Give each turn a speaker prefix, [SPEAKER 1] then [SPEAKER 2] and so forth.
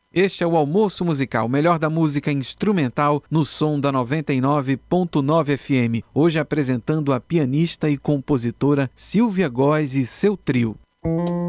[SPEAKER 1] Este é o Almoço Musical, melhor da música instrumental no som da 99.9 FM. Hoje apresentando a pianista e compositora Silvia Góes e seu trio.